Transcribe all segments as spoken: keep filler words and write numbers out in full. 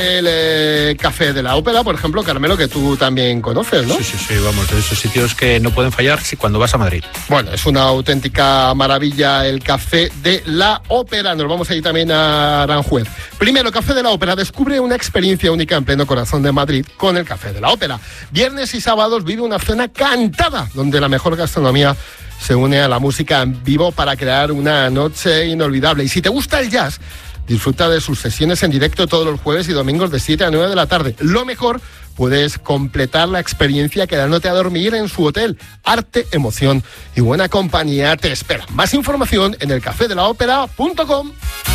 el eh, Café de la Ópera, por ejemplo, Carmelo, que tú también conoces, ¿no? Sí, sí, sí, vamos, de esos sitios que no pueden fallar si cuando vas a Madrid. Bueno, es una auténtica maravilla el Café de la Ópera. Nos vamos a ir también a Aranjuez. Primero, Café de la Ópera descubre una experiencia única en pleno corazón de Madrid con el Café de la Ópera. Viernes y sábados vive una cena cantada, donde la mejor gastronomía se une a la música en vivo para crear una noche inolvidable. Y si te gusta el jazz, disfruta de sus sesiones en directo todos los jueves y domingos de siete a nueve de la tarde. Lo mejor, puedes completar la experiencia quedándote a dormir en su hotel. Arte, emoción y buena compañía te esperan. Más información en el café de la ópera punto com.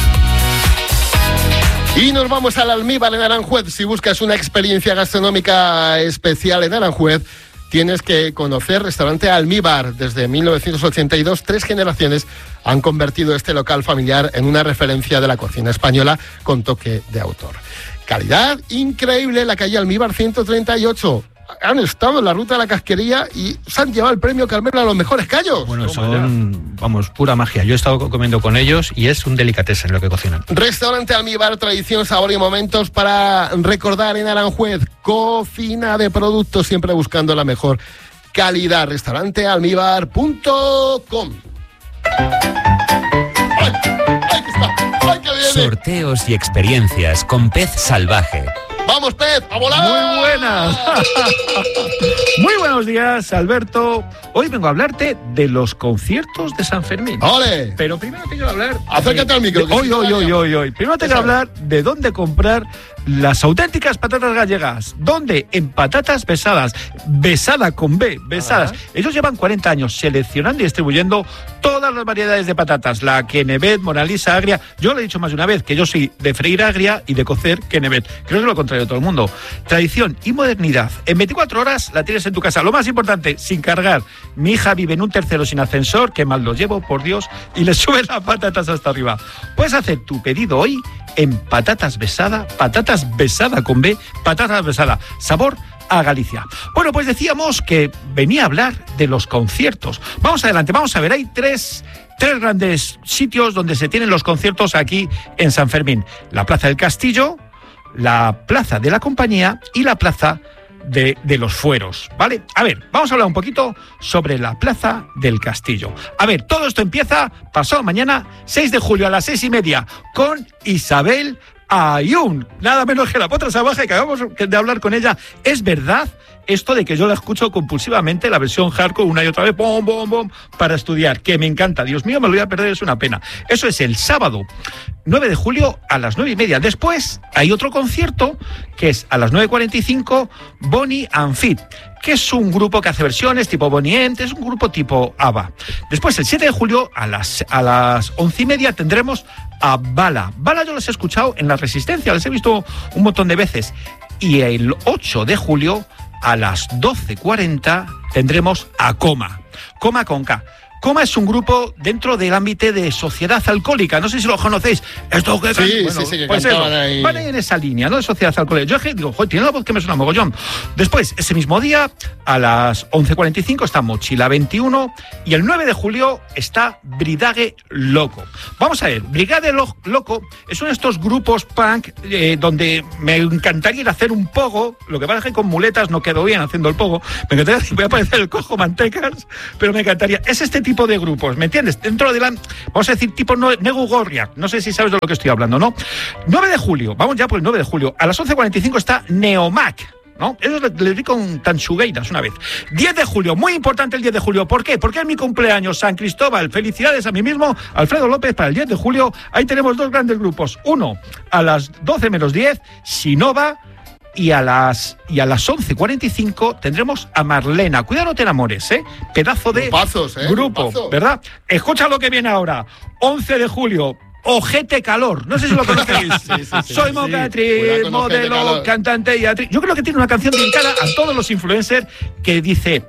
Y nos vamos al Almíbar en Aranjuez. Si buscas una experiencia gastronómica especial en Aranjuez, tienes que conocer Restaurante Almíbar. Desde mil novecientos ochenta y dos, tres generaciones han convertido este local familiar en una referencia de la cocina española con toque de autor. Calidad increíble, la calle Almíbar ciento treinta y ocho. Han estado en la ruta de la casquería y se han llevado el premio Carmelo a los mejores callos. Bueno, son, vamos, pura magia. Yo he estado comiendo con ellos y es un delicatessen lo que cocinan. Restaurante Almíbar, tradición, sabor y momentos para recordar en Aranjuez. Cocina de productos, siempre buscando la mejor calidad. Restaurante almíbar punto com. ¡Ay! ¡Ay, que está! ¡Ay, que viene! Sorteos y experiencias con Pez Salvaje. ¡Vamos, Pez! ¡A volar! Muy buenas. Muy buenos días, Alberto. Hoy vengo a hablarte de los conciertos de San Fermín. ¡Ole! Pero primero te quiero hablar... Acércate al micro. De, hoy, hoy, hoy, hoy, hoy. Primero te quiero hablar de dónde comprar las auténticas patatas gallegas. ¿Dónde? En Patatas Besadas. Besada con B, Besadas. Ajá. Ellos llevan cuarenta años seleccionando y distribuyendo todas las variedades de patatas. La Kennebec, Mona Lisa, Agria. Yo lo he dicho más de una vez, que yo soy de freír agria y de cocer Kennebec. Creo que es lo contrario de todo el mundo. Tradición y modernidad. En veinticuatro horas la tienes en tu casa. Lo más importante, sin cargar. Mi hija vive en un tercero sin ascensor, que mal lo llevo, por Dios, y le sube las patatas hasta arriba. Puedes hacer tu pedido hoy en Patatas Besada, Patatas Besada con B, Patatas Besada. Sabor a Galicia. Bueno, pues decíamos que venía a hablar de los conciertos. Vamos adelante, vamos a ver, hay tres... Tres grandes sitios donde se tienen los conciertos aquí en San Fermín. La Plaza del Castillo, la Plaza de la Compañía y la Plaza de, de los Fueros, ¿vale? A ver, vamos a hablar un poquito sobre la Plaza del Castillo. A ver, todo esto empieza pasado mañana, seis de julio a las seis y media, con Isabel Ayun, nada menos que la potra salvaje, que acabamos de hablar con ella. Es verdad esto de que yo la escucho compulsivamente, la versión hardcore, una y otra vez, bom, bom, bom, para estudiar, que me encanta. Dios mío, me lo voy a perder, es una pena. Eso es el sábado nueve de julio a las nueve y media. Después hay otro concierto que es a las nueve cuarenta y cinco, Bonnie and Fit, que es un grupo que hace versiones tipo Bonnie and, es un grupo tipo ABBA. Después, el siete de julio a las, a las once y media tendremos a Bala. Bala yo los he escuchado en La Resistencia, les he visto un montón de veces. Y el ocho de julio a las doce cuarenta tendremos a Coma. Coma con K. Coma es un grupo dentro del ámbito de Sociedad Alcohólica. No sé si lo conocéis. Esto que sí, bueno, sí, sí, que pues cantaban eso, ahí. van ahí en esa línea, ¿no? De Sociedad Alcohólica. Yo digo, joder, tiene una voz que me suena mogollón. Después, ese mismo día, a las once cuarenta y cinco está Mochila veintiuno y el nueve de julio está Brigade Loco. Vamos a ver, Brigade Lo- Loco es uno de estos grupos punk eh, donde me encantaría ir a hacer un pogo. Lo que pasa es que con muletas no quedo bien haciendo el pogo. Me encantaría, voy a parecer el cojo mantecas, pero me encantaría. Es este tipo de grupos, ¿me entiendes? Dentro de la, vamos a decir, tipo Negu Gorriak, no sé si sabes de lo que estoy hablando, ¿no? nueve de julio, vamos ya por el nueve de julio, a las once cuarenta y cinco está Neomac, ¿no? Eso le vi con Tanchugueiras una vez. diez de julio, muy importante el diez de julio, ¿por qué? Porque es mi cumpleaños, San Cristóbal, felicidades a mí mismo, Alfredo López, para el diez de julio, ahí tenemos dos grandes grupos, uno a las doce menos diez, Sinova, Y a las y a las once cuarenta y cinco tendremos a Marlena. Cuidado, no te enamores, ¿eh? Pedazo de Grupazos, ¿eh? grupo, Grupazos. ¿verdad? Escucha lo que viene ahora. once de julio, Ojete Calor. No sé si lo conocéis. Sí, sí, sí, Soy sí. mocatriz, Cuidado con Ojete modelo, Calor. cantante y actriz. Yo creo que tiene una canción dedicada a todos los influencers que dice: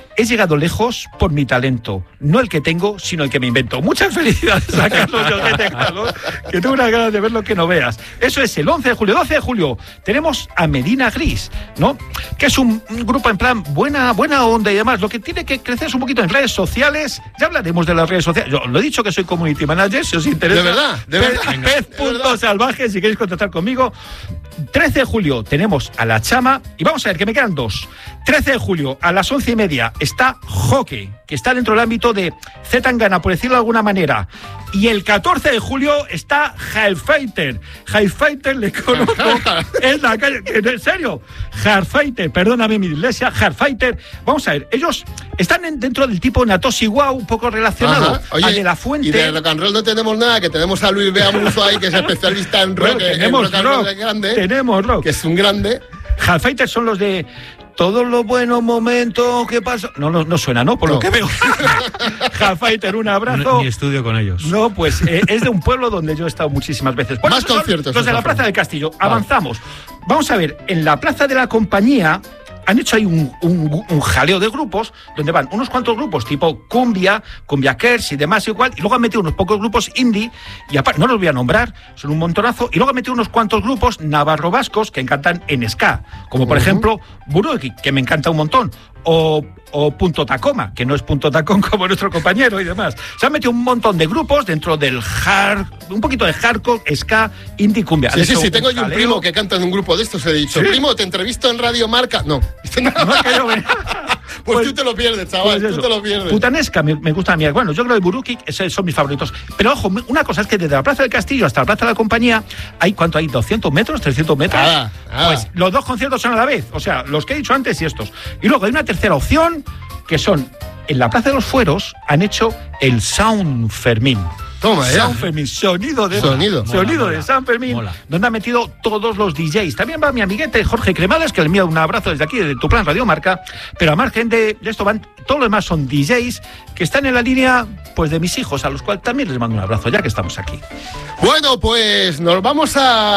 he llegado lejos por mi talento, no el que tengo, sino el que me invento. Muchas felicidades a Carlos Jorge Carlos, que tengo unas ganas de ver lo que no veas. Eso es el once de julio. doce de julio tenemos a Medina Gris, ¿no? Que es un, un grupo en plan buena, buena onda y demás. Lo que tiene que crecer es un poquito en redes sociales. Ya hablaremos de las redes sociales. Yo lo he dicho que soy community manager, si os interesa. De verdad, de verdad. Pez punto salvaje, si queréis contactar conmigo. trece de julio tenemos a La Chama y vamos a ver que me quedan dos. trece de julio a las once y media está Hockey, que está dentro del ámbito de Zetangana, por decirlo de alguna manera. Y el catorce de julio está Hellfighter. Hellfighter le conozco en la calle. En serio, Hellfighter, perdóname mi iglesia, Hellfighter. Vamos a ver, ellos están en, dentro del tipo Natosi Wow, un poco relacionado. Ajá. Oye, al de La Fuente. Y de rock and roll no tenemos nada, que tenemos a Luis Beamuzo ahí, que es especialista en rock, Bueno, en tenemos rock and rock, roll grande, tenemos rock. que es un grande. Hellfighter son los de todos los buenos momentos que pasan. No, no, no suena, ¿no? Por No. lo que veo. Hellfighter, un abrazo. No, ni estudio con ellos. No, pues eh, es de un pueblo donde yo he estado muchísimas veces. Bueno, Más esos son conciertos, los de la esos Plaza son. del Castillo. Avanzamos. Vamos a ver, en la Plaza de la Compañía han hecho ahí un, un, un jaleo de grupos donde van unos cuantos grupos tipo Cumbia, Cumbia Kers y demás igual, y luego han metido unos pocos grupos indie, y aparte, no los voy a nombrar, son un montonazo, y luego han metido unos cuantos grupos navarro-vascos que encantan en ska, como por uh-huh. ejemplo Buruki, que me encanta un montón, o, o Punto Tacoma, que no es Punto Tacón como nuestro compañero y demás. Se han metido un montón de grupos dentro del hard, un poquito de hardcore, ska, indie, cumbia. Sí, sí, sí, tengo yo un primo que canta en un grupo de estos, he dicho, ¿sí? Primo, te entrevisto en Radio Marca. No, no, que yo me... Pues, pues tú te lo pierdes, chaval, pues tú te lo pierdes. Putanesca me, me gusta a mí. Bueno, yo creo que Buruki, esos son mis favoritos. Pero ojo, una cosa es que desde la Plaza del Castillo hasta la Plaza de la Compañía hay, ¿cuánto hay? ¿doscientos metros? ¿trescientos metros? Nada, nada. Pues los dos conciertos son a la vez. O sea, los que he dicho antes y estos. Y luego hay una tercera opción, que son, en la Plaza de los Fueros han hecho el Sound Fermín. Toma, ya. San Fermín, sonido de sonido, sonido mola, de mola, San Fermín, mola. Donde han metido todos los D Js. También va mi amiguete Jorge Cremades, que le envía un abrazo desde aquí, de Tu Plan Radio Marca. Pero a margen de, de esto van, todo lo demás son D Js que están en la línea, pues, de mis hijos, a los cuales también les mando un abrazo, ya que estamos aquí. Bueno, pues nos vamos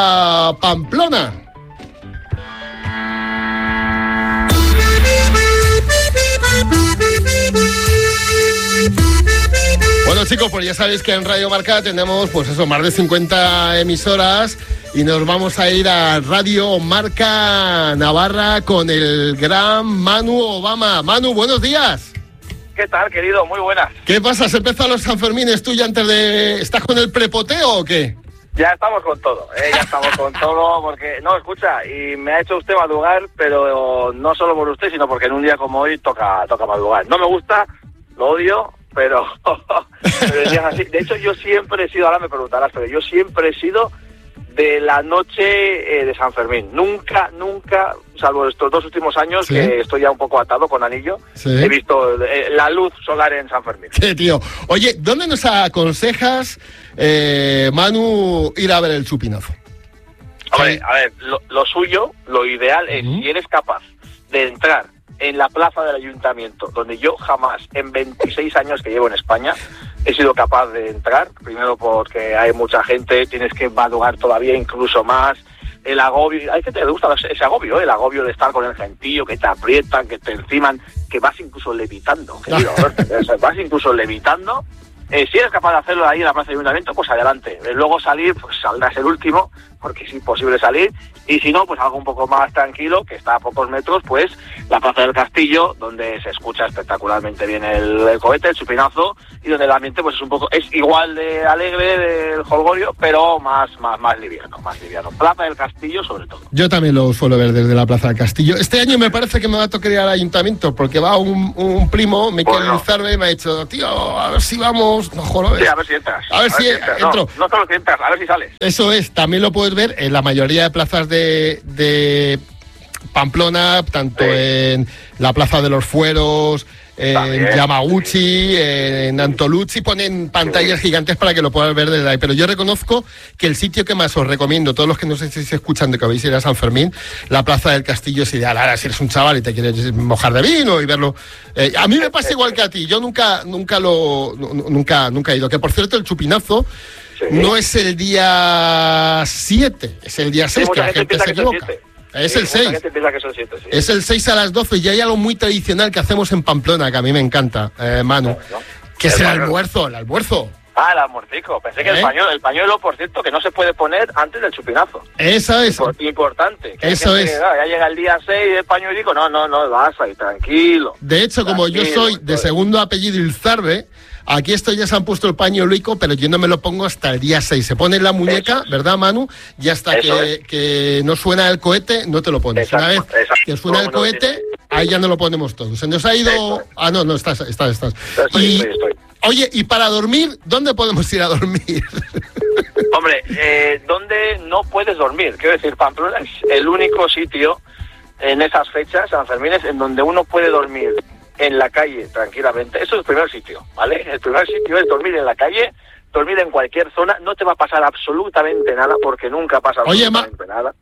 a Pamplona. Bueno, chicos, pues ya sabéis que en Radio Marca tenemos, pues eso, más de cincuenta emisoras y nos vamos a ir a Radio Marca Navarra con el gran Manu Obama. Manu, buenos días. ¿Qué tal, querido? Muy buenas. ¿Qué pasa? ¿Se empezan los Sanfermines tú ya antes de... ¿Estás con el prepoteo o qué? Ya estamos con todo, ¿eh? ya estamos con todo, porque, no, escucha, y me ha hecho usted madrugar, pero no solo por usted, sino porque en un día como hoy toca, toca madrugar. No me gusta, lo odio, pero, pero es así. De hecho, yo siempre he sido, ahora me preguntarás, pero yo siempre he sido de la noche eh, de San Fermín. Nunca, nunca, salvo estos dos últimos años, ¿sí? que estoy ya un poco atado con anillo, ¿sí? he visto eh, la luz solar en San Fermín. ¿Qué, tío? Oye, ¿dónde nos aconsejas, eh, Manu, ir a ver el chupinazo? Hombre, a ver, lo, lo suyo, lo ideal es, uh-huh. si eres capaz de entrar en la plaza del ayuntamiento, donde yo jamás, en veintiséis años que llevo en España, he sido capaz de entrar, primero porque hay mucha gente, tienes que madrugar todavía incluso más, el agobio, hay gente que te gusta ese agobio, ¿eh? El agobio de estar con el gentío, que te aprietan, que te enciman, que vas incluso levitando, querido, vas incluso levitando. Eh, si eres capaz de hacerlo ahí en la plaza del ayuntamiento, pues adelante. Eh, luego salir, pues saldrás el último, porque es imposible salir. Y si no, pues algo un poco más tranquilo, que está a pocos metros, pues la plaza del Castillo, donde se escucha espectacularmente bien el, el cohete, el chupinazo, y donde el ambiente pues es un poco, es igual de alegre del jolgorio, pero más, más, más liviano, más liviano. Plaza del Castillo sobre todo. Yo también lo suelo ver desde la plaza del Castillo. Este año me parece que me va a tocar ir al ayuntamiento, porque va un, un primo, Miquel bueno. Zarbe, y me ha dicho, tío, a ver si vamos, no joder. Sí, a ver si entras. A ver, a ver si, si entras. entro. No, no solo si entras, a ver si sales. Eso es, también lo puedes ver en la mayoría de plazas de, de Pamplona, tanto sí. en la Plaza de los Fueros, en también, Yamaguchi, sí. en Antoluzzi, ponen pantallas sí. gigantes para que lo puedas ver desde ahí. Pero yo reconozco que el sitio que más os recomiendo, todos los que no sé si estáis escuchando que vais a ir a San Fermín, la Plaza del Castillo es ideal. Ahora, si eres un chaval y te quieres mojar de vino y verlo... Eh, a mí me pasa igual que a ti, yo nunca, nunca lo... Nunca, nunca he ido. Que por cierto, el chupinazo sí. no es el día siete, es el día seis, sí, que la gente, gente se equivoca. Es sí, el seis. Mucha gente piensa que son siete, sí. Es el seis a las doce y hay algo muy tradicional que hacemos en Pamplona, que a mí me encanta, eh, Manu, ¿No? que es el pañuelo. almuerzo, el almuerzo. Ah, el almuercico. Pensé que ¿Eh? el pañuelo, el pañuelo, por cierto, que no se puede poner antes del chupinazo. Eso es. Impor- importante. Que hay Eso gente es. que, ah, ya llega el día seis del pañuelico. No, no, no, vas ahí, tranquilo. De hecho, como yo Tranquilo, soy de pues. segundo apellido Ilzarbe, aquí esto ya se han puesto el pañuelico, pero yo no me lo pongo hasta el día seis. Se pone en la muñeca, Eso es. ¿verdad, Manu? Y hasta Eso que, que no suena el cohete, no te lo pones. Exacto, Una vez exacto. que suena el Todo el mundo cohete, tiene- ahí ya no lo ponemos todos. Se nos ha ido... Eso es. Ah, no, no, estás, estás, estás. Estoy, Y, estoy, estoy. oye, ¿y para dormir? ¿Dónde podemos ir a dormir? Hombre, eh, ¿dónde no puedes dormir? Quiero decir, Pamplona es el único sitio en esas fechas, San Fermines, en donde uno puede dormir en la calle tranquilamente. Eso es el primer sitio, ¿vale? El primer sitio es dormir en la calle, dormir en cualquier zona. No te va a pasar absolutamente nada, porque nunca pasa Oye, absolutamente nada.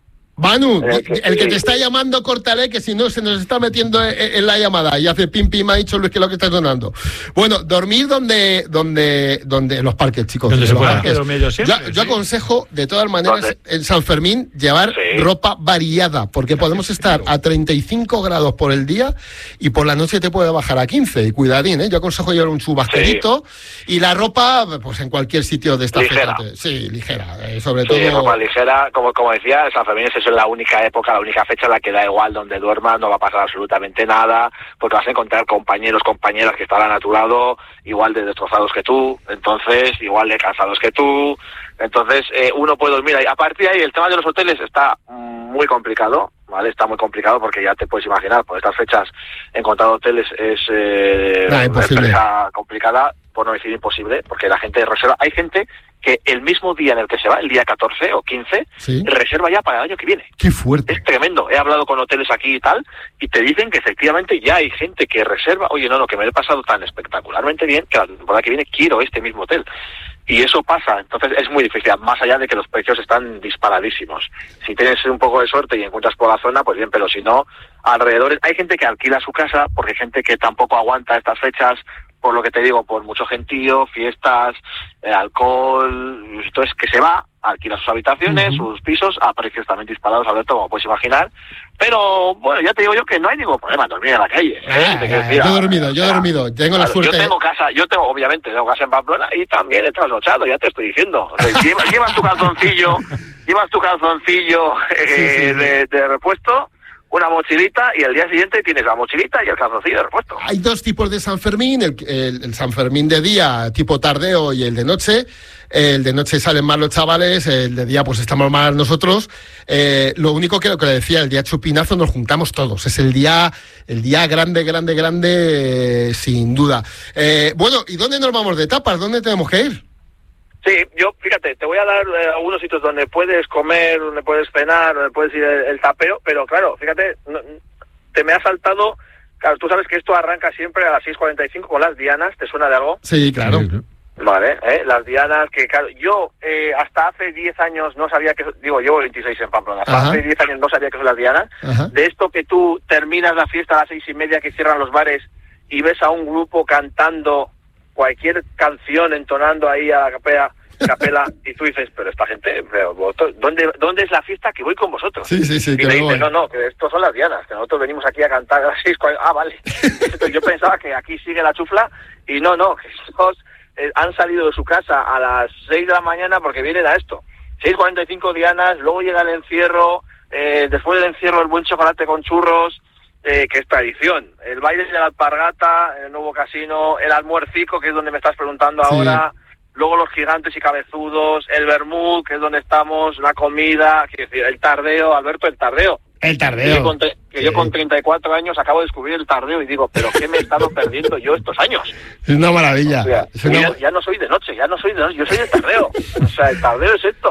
Manu, Eh, que- el que sí. te está llamando, córtale, que si no se nos está metiendo en, en la llamada y hace pim pim, ha dicho Luis que es lo que está sonando. Bueno, dormir donde, donde, donde en los parques, chicos. Donde en se los pueda. parques. Que dormir yo siempre, yo, yo sí. aconsejo, de todas maneras, ¿Dónde? en San Fermín, llevar Sí. ropa variada, porque podemos estar a treinta y cinco grados por el día y por la noche te puede bajar a quince. Y cuidadín, ¿eh? Yo aconsejo llevar un chubasquerito y la ropa, pues en cualquier sitio de esta Ligera. fecha. Sí, ligera, eh, sobre Sí, todo. ropa ligera, como, como decía, San Fermín es la única época, la única fecha en la que da igual donde duermas, no va a pasar absolutamente nada, porque vas a encontrar compañeros, compañeras que estarán a tu lado, igual de destrozados que tú, entonces, igual de cansados que tú, entonces eh, uno puede dormir ahí. A partir de ahí, el tema de los hoteles está muy complicado, ¿vale? Está muy complicado porque ya te puedes imaginar, por estas fechas, encontrar hoteles es eh, Nah, una imposible. empresa complicada, por no decir imposible, porque la gente reserva. Hay gente que el mismo día en el que se va, el día catorce o quince, Sí. reserva ya para el año que viene. Qué fuerte. Es tremendo. He hablado con hoteles aquí y tal, y te dicen que efectivamente ya hay gente que reserva, oye, no, no, que me lo he pasado tan espectacularmente bien que la temporada que viene quiero este mismo hotel. Y eso pasa, entonces es muy difícil, más allá de que los precios están disparadísimos. Si tienes un poco de suerte y encuentras por la zona, pues bien, pero si no, alrededor hay gente que alquila su casa, porque hay gente que tampoco aguanta estas fechas, por lo que te digo, por mucho gentío, fiestas, eh, alcohol, entonces que se va, alquila sus habitaciones, Uh-huh. sus pisos, a precios también disparados, Alberto, como puedes imaginar, pero bueno, ya te digo yo que no hay ningún problema en dormir en la calle. ¿eh? Ah, Te quiero ah, decir, yo he ah, dormido, yo he ah, dormido. Tengo la claro, suerte. Yo tengo casa, yo tengo, obviamente, tengo casa en Pamplona y también he trasnochado, ya te estoy diciendo. O sea, llevas, llevas tu calzoncillo, llevas tu calzoncillo eh, Sí, sí, sí. De, de repuesto, una mochilita y el día siguiente tienes la mochilita y el calzoncillo de repuesto. Hay dos tipos de San Fermín, el, el- el San Fermín de día, tipo tardeo, y el de noche. El de noche salen más los chavales, el de día pues estamos más nosotros. Eh, lo único que lo que le decía, el día chupinazo nos juntamos todos. Es el día, el día grande, grande, grande, eh, sin duda. Eh, bueno, ¿y dónde nos vamos de tapas? ¿Dónde tenemos que ir? Sí, yo, fíjate, te voy a dar eh, algunos sitios donde puedes comer, donde puedes cenar, donde puedes ir el, el tapeo, pero claro, fíjate, no, te me ha saltado, claro, tú sabes que esto arranca siempre a las seis cuarenta y cinco con las dianas, ¿te suena de algo? Sí, claro. Vale, ¿eh? Las dianas que, claro, yo eh, hasta hace diez años no sabía que, digo, llevo veintiséis en Pamplona, hasta Ajá. hace diez años no sabía que son las dianas, Ajá. de esto que tú terminas la fiesta a las seis y media que cierran los bares y ves a un grupo cantando cualquier canción, entonando ahí a la capela, capela y tú dices, pero esta gente, pero vosotros, ¿dónde, ¿dónde es la fiesta que voy con vosotros? Sí, sí, sí. Y que le luego- dice, no, no, que estos son las dianas, que nosotros venimos aquí a cantar a las seis, ah, vale. Entonces, yo pensaba que aquí sigue la chufla y no, no, que estos eh, han salido de su casa a las seis de la mañana porque vienen a esto. seis cuarenta y cinco dianas, luego llega el encierro, eh, después del encierro el buen chocolate con churros, eh, que es tradición. El baile de la alpargata, el nuevo casino, el almuercico, que es donde me estás preguntando Sí. ahora, luego los gigantes y cabezudos, el vermut, que es donde estamos, la comida, quiero decir, el tardeo, Alberto, el tardeo. El Que tardeo. yo, con, tre- que yo con treinta y cuatro años acabo de descubrir el tardeo y digo, ¿pero qué me he estado perdiendo yo estos años? Es una maravilla. O sea, Es una- ya, ya no soy de noche, ya no soy de noche, yo soy de tardeo. O sea, el tardeo es esto.